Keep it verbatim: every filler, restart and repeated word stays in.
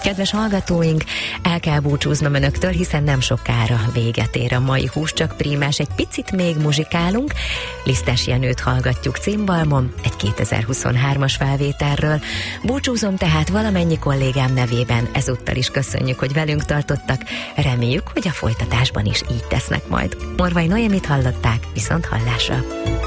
Kedves hallgatóink, el kell búcsúznom önöktől, hiszen nem sokára véget ér a mai Hús csak Prímás. Egy picit még muzsikálunk, Lisztes Jenőt hallgatjuk címbalmon, egy kétezer-huszonhármas felvételről. Búcsúzom tehát valamennyi kollégám nevében, ezúttal is köszönjük, hogy velünk tartottak, reméljük, hogy a folytatásban is így tesznek majd. Morvai Noémit hallották, viszont hallásra!